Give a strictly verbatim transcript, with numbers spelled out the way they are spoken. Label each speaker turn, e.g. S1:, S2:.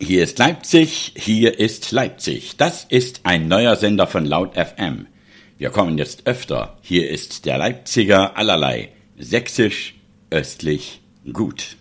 S1: Hier ist Leipzig, hier ist Leipzig. Das ist ein neuer Sender von Laut F M. Wir kommen jetzt öfter. Hier ist der Leipziger allerlei. Sächsisch, östlich, gut.